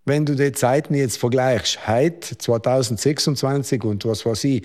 Wenn du die Zeiten jetzt vergleichst, heute 2026 und was weiß ich,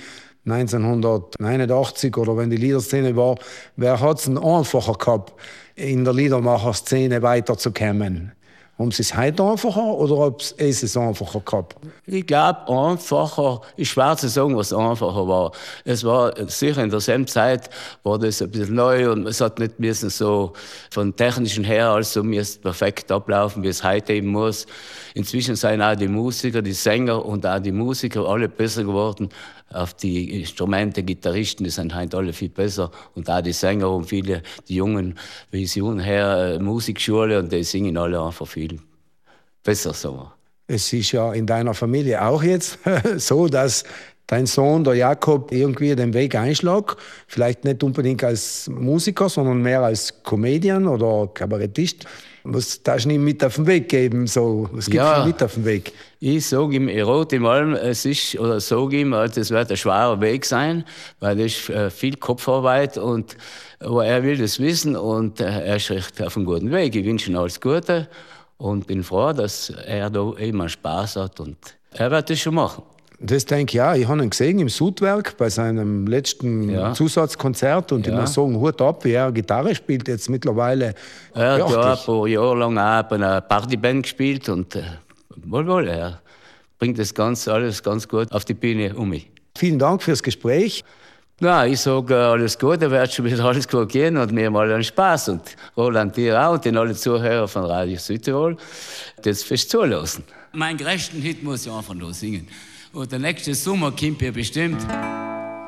1989 oder wenn die Liederszene war, wer hat es denn einfacher gehabt, in der Liedermacherszene weiterzukommen? Haben sie es heute einfacher oder haben sie es einfacher gehabt? Ich glaube, einfacher, ist schwer zu sagen, was einfacher war. Es war sicher in derselben Zeit, war das ein bisschen neu und es hat nicht müssen so von technischen her also müsste perfekt ablaufen, wie es heute eben muss. Inzwischen sind auch die Musiker, die Sänger und auch die Musiker alle besser geworden. Auf die Instrumente, Gitarristen, die sind heute alle viel besser. Und auch die Sänger und viele, die Jungen Visionen her, Musikschule und die singen alle einfach viel besser, sagen wir. Es ist ja in deiner Familie auch jetzt so, dass dein Sohn, der Jakob, irgendwie den Weg einschlägt. Vielleicht nicht unbedingt als Musiker, sondern mehr als Comedian oder Kabarettist. Was darfst du ihm mit auf den Weg geben? So, was gibst du ihm mit auf den Weg? Ich sage ihm, ich rate ihm allem, es wird ein schwerer Weg sein, weil das ist viel Kopfarbeit aber er will das wissen und er ist recht auf einem guten Weg. Ich wünsche ihm alles Gute und bin froh, dass er da immer Spaß hat und er wird das schon machen. Das denke ich ja. Ich habe ihn gesehen im Sudwerk bei seinem letzten Zusatzkonzert und ich muss sagen, Hut ab, wie er Gitarre spielt jetzt mittlerweile. Er hat ja ein paar Jahre lang auch bei einer Partyband gespielt und wohl, er bringt das alles ganz gut auf die Bühne um mich. Vielen Dank fürs Gespräch. Na, ich sage alles Gute, wird schon wieder alles gut gehen und mir mal einen Spaß. Und Roland, dir auch und den alle Zuhörer von Radio Südtirol, das fürs Zulassen. Meinen größten Hit muss ich einfach nur singen. Und der nächste Sommer kommt ja bestimmt.